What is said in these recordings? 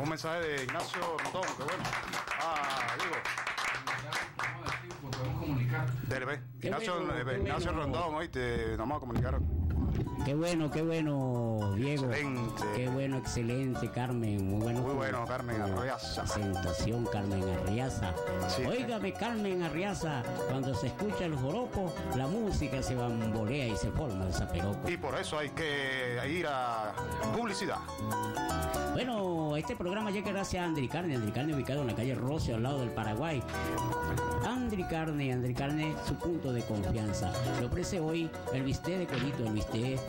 un mensaje de Ignacio Rondón, que bueno. Podemos comunicar. Ignacio Rondón, hoy nos vamos a comunicar. Qué bueno, Diego. Excelente. Qué bueno, excelente, Carmen. Muy bueno, Carmen Arriaza. Presentación, Carmen Arriaza. Sí. Óigame, Carmen Arriaza, cuando se escucha el joropo, la música se bambolea y se forma el zaperoco. Y por eso hay que ir a publicidad. Bueno, este programa llega gracias a Andri Carne ubicado en la calle Rocio, al lado del Paraguay. Andri Carne, su punto de confianza. Le ofrece hoy el bistec de colito, el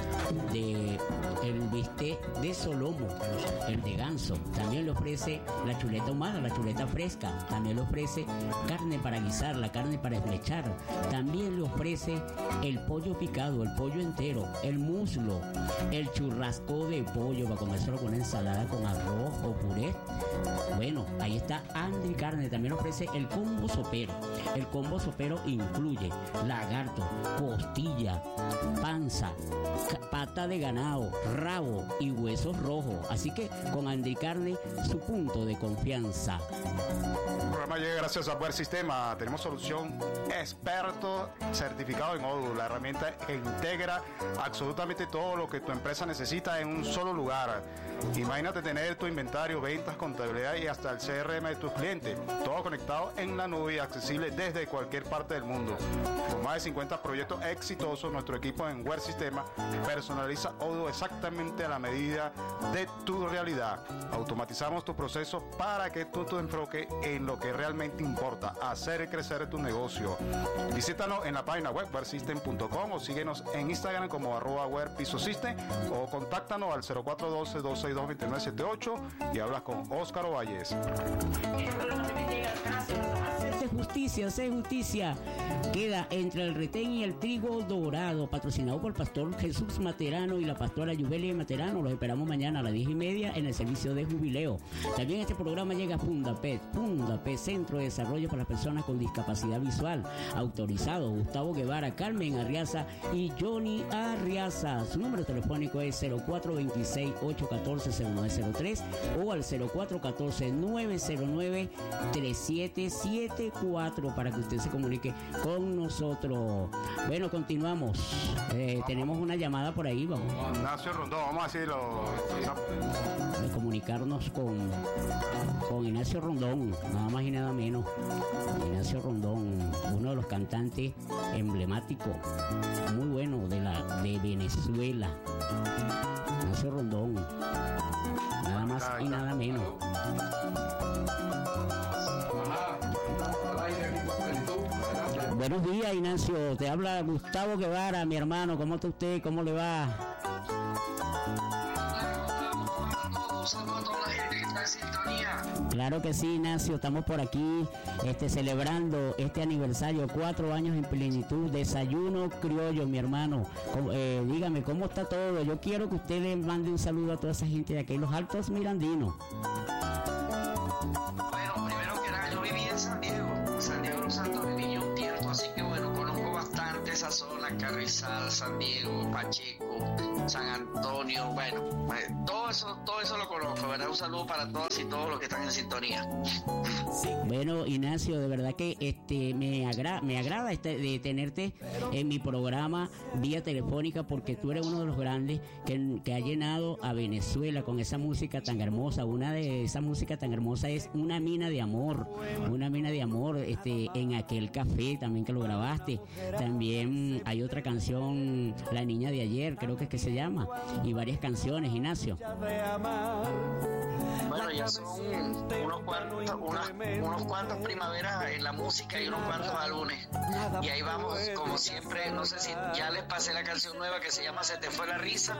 bistec de solomo, el de ganso. También le ofrece la chuleta ahumada, la chuleta fresca. También le ofrece carne para guisar, la carne para esmechar. También le ofrece el pollo picado, el pollo entero, el muslo, el churrasco de pollo para comérselo con ensalada, con arroz o puré. Bueno, ahí está Andri Carne. También ofrece el combo sopero. El combo sopero incluye lagarto, costilla, panza, pata de ganado, rabo y huesos rojos. Así que con Andri Carne, su punto de confianza. El programa llega gracias a Buen Sistema. Tenemos solución experto certificado en Odoo, la herramienta que integra absolutamente todo lo que tu empresa necesita en un solo lugar. Imagínate tener tu inventario, ventas, contabilidad y hasta el CRM de tus clientes, todo conectado en la nube y accesible desde cualquier parte del mundo. Con más de 50 proyectos exitosos, nuestro equipo en Web Sistema personaliza Odoo exactamente a la medida de tu realidad. Automatizamos tu proceso para que tú te enfoques en lo que realmente importa, hacer crecer tu negocio. Visítanos en la página web wersystem.com o síguenos en Instagram como @werpisosystem o contáctanos al 0412-262-2978 y hablas con Óscar Valles. Sé justicia. Queda entre el retén y el trigo dorado, patrocinado por el pastor Jesús Materano y la pastora Yubelia Materano. Los esperamos mañana a las 10:30 en el servicio de jubileo. También este programa llega a Fundapet, Centro de Desarrollo para las Personas con Discapacidad Visual. Autorizado Gustavo Guevara, Carmen Arriaza y Johnny Arriaza. Su número telefónico es 0426-814-0903 o al 0414-909-3774 para que usted se comunique con nosotros. Bueno, continuamos. Tenemos una llamada por ahí. Vamos. Ignacio Rondón, vamos a decirlo. De comunicarnos con Ignacio Rondón, nada más y nada menos. Ignacio Rondón, uno de los cantantes emblemáticos, muy bueno de Venezuela. Ignacio Rondón, nada más y nada menos. Buenos días, Ignacio. Te habla Gustavo Guevara, mi hermano. ¿Cómo está usted? ¿Cómo le va? Un saludo a toda la gente que está en sintonía. Claro que sí, Ignacio. Estamos por aquí celebrando este aniversario, 4 años en plenitud. Desayuno criollo, mi hermano. Dígame, ¿cómo está todo? Yo quiero que usted le mande un saludo a toda esa gente de aquí, los Altos Mirandinos. Bueno, primero que nada, yo viví en San Diego de los Santos, viví un tiempo, así que bueno, conozco bastante esa zona, Carrizal, San Diego, Pacheco, San Antonio, bueno, todo eso lo conozco, ¿verdad? Un saludo para todas y todos los que están en sintonía. Bueno, Ignacio, de verdad que me agrada de tenerte en mi programa vía telefónica, porque tú eres uno de los grandes que ha llenado a Venezuela con esa música tan hermosa. Una de esa música tan hermosa es Una mina de amor, en aquel café también que lo grabaste. También hay otra canción, La niña de ayer, creo que es que se llama, y varias canciones, Ignacio. Bueno, ya son unos cuantos primaveras en la música y unos cuantos álbumes. Y ahí vamos, como siempre. No sé si ya les pasé la canción nueva que se llama Se te fue la risa.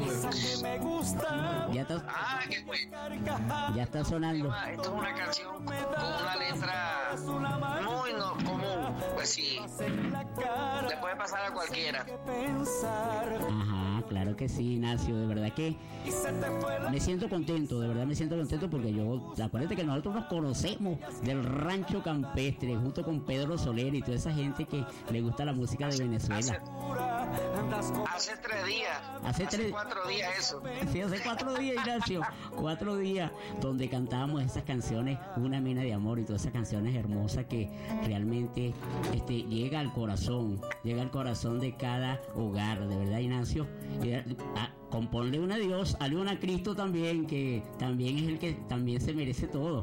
Ya está. Qué bueno. Ya está sonando. Esto es una canción con una letra muy no común. Pues sí, le puede pasar a cualquiera. Ajá, claro que sí, Ignacio. De verdad que me siento contento, porque acuérdate que nosotros nos conocemos del rancho campestre junto con Pedro Soler y toda esa gente que le gusta la música de Venezuela. Hace 3 días. Hace 4 días eso. Sí, hace 4 días, Ignacio. 4 días donde cantamos esas canciones, Una mina de amor y todas esas canciones hermosas que realmente llega al corazón de cada hogar, de verdad, Ignacio. Componle una a Dios, hazle una a Cristo también, que también es el que también se merece todo.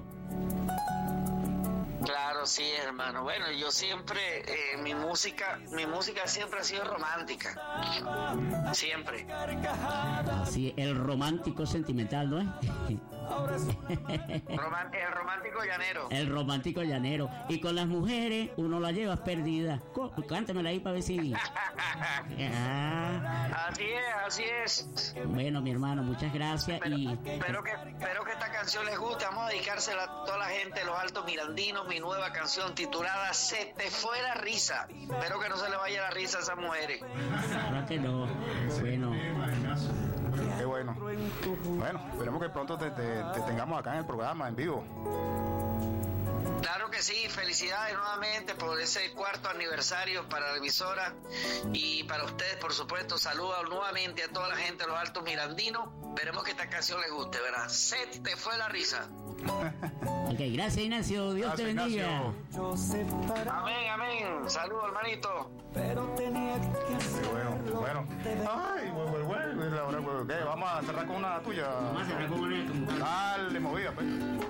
Claro, sí, hermano. Bueno, yo siempre, mi música siempre ha sido romántica. Siempre. Sí, el romántico sentimental, ¿no es? El romántico llanero. El romántico llanero. Y con las mujeres uno la llevas perdida. Cántamela ahí para ver si... Así es. Bueno, mi hermano, muchas gracias. Espero que esta canción les guste. Vamos a dedicársela a toda la gente de los Altos Mirandinos. Mi nueva canción titulada Se te fue la risa. Espero que no se le vaya la risa a esas mujeres. Claro que no. Bueno. Qué bueno. Bueno, esperemos que pronto te tengamos acá en el programa, en vivo. Claro que sí, felicidades nuevamente por ese 4º aniversario para la emisora y para ustedes, por supuesto. Saludos nuevamente a toda la gente de los Altos Mirandinos. Esperemos que esta canción les guste, ¿verdad? Se te fue la risa. Ok, gracias, Ignacio. Dios te bendiga. Amén. Saludos, hermanito. Bueno. Ay, bueno. ¿Qué? Vamos a cerrar con una tuya. Vamos a cerrar con una. Dale, movida, pues.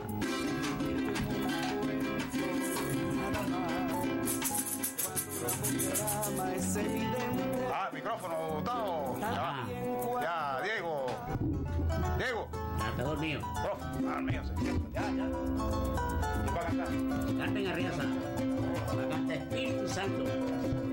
Micrófono, Gustavo. Ya, Diego. Está dormido. Mío, ya. Canten arriba, va a cantar Espíritu Santo.